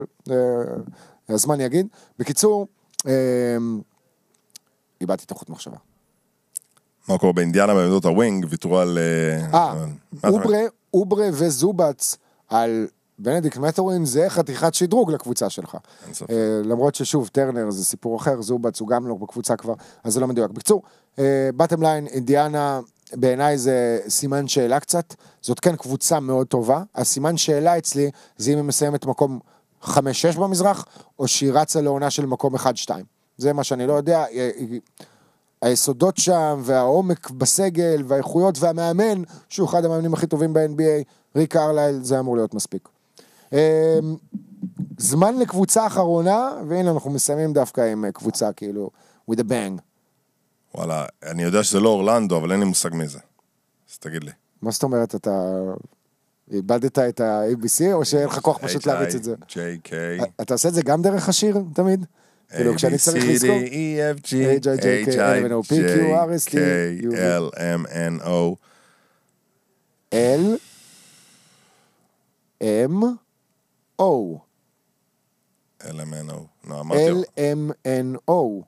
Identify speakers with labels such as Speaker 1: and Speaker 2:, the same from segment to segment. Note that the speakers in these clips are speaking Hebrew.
Speaker 1: הזמן יגיד. בקיצור, איבדתי את החוט מחשבה.
Speaker 2: מה קורה באינדיאנה בעמדות הווינג, ויתרו על...
Speaker 1: אוברה וזובץ על בנדיקט מת'ורין, זה חתיכת שדרוג לקבוצה שלך. למרות ששוב, טרנר זה סיפור אחר, זובץ הוא גם לא בקבוצה כבר, אז זה לא מדויק. בקיצור, בטם ליין, אינדיאנה, בעיניי זה סימן שאלה קצת, זאת כן קבוצה מאוד טובה, הסימן שאלה אצלי, זה אם היא מסיימת מקום 5-6 במזרח, או שהיא רצה לעונה של מקום 1-2. זה מה שאני לא יודע, היסודות שם, והעומק בסגל, והאיכויות והמאמן, שהוא אחד המאמנים הכי טובים ב-NBA, ריק ארלייל, זה אמור להיות מספיק. זמן לקבוצה אחרונה, והנה אנחנו מסיימים דווקא עם קבוצה, כאילו, with a bang.
Speaker 2: וואלה, אני יודע שזה לא אורלנדו, אבל אין לי מושג מזה. אז תגיד לי.
Speaker 1: מה זאת אומרת, אתה איבדת את ה-ABC, או שאין לך כוח פשוט להריץ את זה?
Speaker 2: H-I-J-K.
Speaker 1: אתה עושה את זה גם דרך השיר, תמיד? כאילו, כשאני צריך לזכור?
Speaker 2: A-B-C-D-E-F-G-H-I-J-K-L-M-N-O
Speaker 1: L-M-O
Speaker 2: L-M-N-O
Speaker 1: L-M-N-O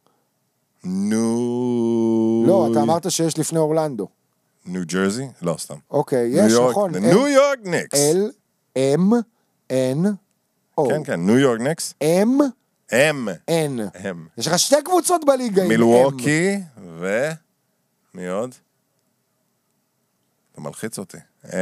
Speaker 2: ניו...
Speaker 1: לא, אתה אמרת שיש לפני אורלנדו.
Speaker 2: ניו ג'רזי? לא, סתם.
Speaker 1: אוקיי, יש, נכון.
Speaker 2: ניו יורק ניקס.
Speaker 1: L-M-N-O
Speaker 2: כן, כן, ניו יורק ניקס.
Speaker 1: M-N. יש לך שתי קבוצות בליגה.
Speaker 2: מילווקי מי עוד? אתה מלחיץ אותי.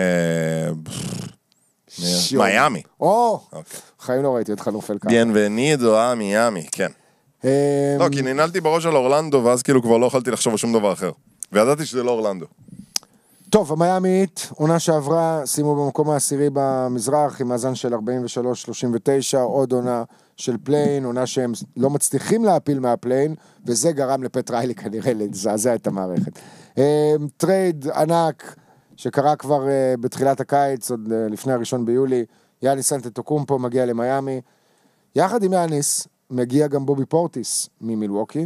Speaker 2: מיאמי.
Speaker 1: חיים לא ראיתי אותך נופל ככה.
Speaker 2: ביינבנידו מיאמי, כן. לא, כי ננעלתי בראש על אורלנדו, ואז כאילו כבר לא יכולתי לחשוב על שום דבר אחר. וידעתי שזה לא אורלנדו.
Speaker 1: טוב, המיאמית, עונה שעברה, שימו במקום העשירי במזרח, עם מאזן של 43-39, עוד עונה של פליין, עונה שהם לא מצליחים להפיל מהפליין, וזה גרם לפט ריילי כנראה לזעזע את המערכת. טרייד ענק, שקרה כבר בתחילת הקיץ, עוד לפני הראשון ביולי, יאניס אנטטוקומפו מגיע למיאמי, יחד עם יאניס, מגיע גם בובי פורטיס ממילווקי,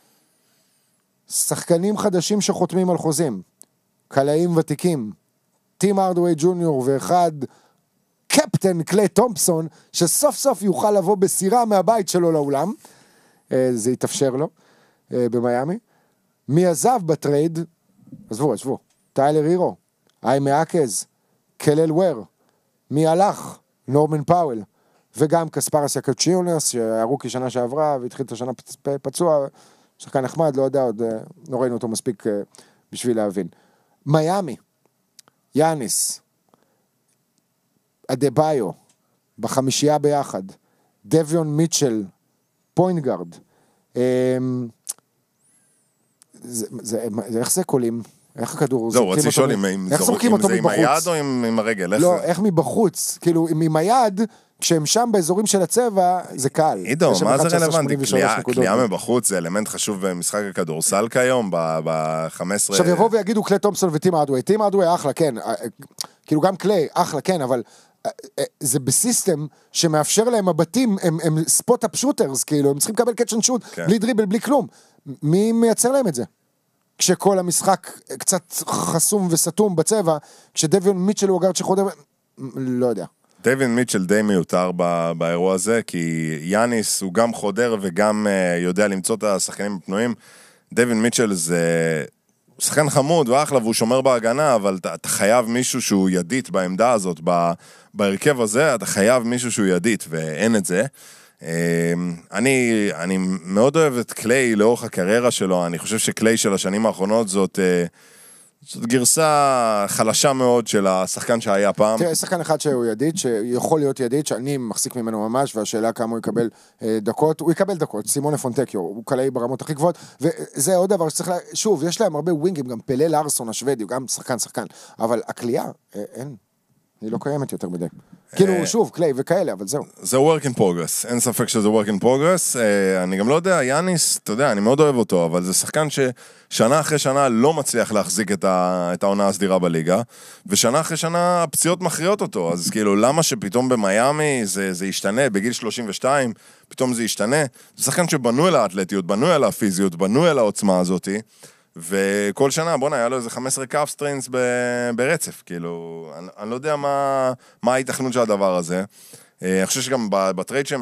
Speaker 1: שחקנים חדשים שחותמים על חוזים, קלעים ותיקים, טים ארדווי ג'וניור ואחד קפטן קליי תומפסון, שסוף סוף יוכל לבוא בסירה מהבית שלו לאולם, זה יתאפשר לו במיאמי. מי עזב בטרייד? עזבו, טיילר הירו, איימה אקז, קלל וויר, מי הלך? נורמן פאוול, וגם קספרס יקצ'יונס, שהרוקי שנה שעברה, והתחיל את השנה פצוע, שחקן נחמד, לא יודע, עוד לא ראינו אותו מספיק בשביל להבין. מיאמי, יאניס, אדבאיו, בחמישייה ביחד, דביון מיטשל, פוינטגארד, איך זה קולים? איך הכדור?
Speaker 2: זהו, רציתי לשאול אם זה עם היד או עם הרגל?
Speaker 1: לא, איך מבחוץ? כאילו, עם היד, כשהם שם באזורים של הצבע, זה קל.
Speaker 2: עידו, מה זה רלוונטי? קליעה מבחוץ זה אלמנט חשוב במשחק הכדורסל כיום, ב-15...
Speaker 1: עכשיו יבואו ויגידו קליי תומפסון וטים ארדווי. טים ארדווי אחלה, כן. כאילו גם קליי, אחלה, כן, אבל זה בסיסטם שמאפשר להם הבתים, הם ספוט-אפ שוטרס, כאילו, הם צריכים לקבל קאצ' אנד שוט, בלי דריבל, בלי כלום. מי מייצר להם את זה? כשכל המשחק קצת חסום וסתום בצבע, כשדביון מיטשל הוא הגארד שחודר, לא יודע.
Speaker 2: דייווין מיטשל די מיותר באירוע הזה, כי יאניס הוא גם חודר וגם יודע למצוא את השחקנים הפנויים. דייווין מיטשל זה שחקן חמוד ואחלה והוא שומר בהגנה, אבל אתה חייב מישהו שהוא ידית בעמדה הזאת, בהרכב הזה אתה חייב מישהו שהוא ידית, ואין את זה. אני מאוד אוהב את קליי לאורך הקריירה שלו, אני חושב שקליי של השנים האחרונות זאת גרסה חלשה מאוד של השחקן שהיה פעם.
Speaker 1: תראה, שחקן אחד שהוא ידיד, שיכול להיות ידיד, שאני מחזיק ממנו ממש, והשאלה כמה הוא יקבל דקות, הוא יקבל דקות, סימונה פונטקיו, הוא קלעי ברמות הכי גבוהות, וזה עוד דבר שצריך, שוב, יש להם הרבה ווינגים, גם פלה לארסון השוודי, הוא גם שחקן, אבל הקליעה, אין, היא לא קיימת יותר מדי. כאילו, שוב, קליי וכאלה, אבל זהו.
Speaker 2: זה work in progress, אין ספק שזה work in progress, אני גם לא יודע, יאניס, אתה יודע, אני מאוד אוהב אותו, אבל זה שחקן ששנה אחרי שנה לא מצליח להחזיק את העונה הסדירה בליגה, ושנה אחרי שנה הפציעות מכריעות אותו, אז כאילו, למה שפתאום במיימי זה ישתנה, בגיל 32, פתאום זה ישתנה, זה שחקן שבנוי על האתלטיות, בנוי על הפיזיות, בנוי על העוצמה הזאת, וכל שנה, בוא היה לו איזה 15 קאף סטריינס ברצף, כאילו, אני לא יודע מה ההתכנות של הדבר הזה. אני חושב שגם בטרייד שהם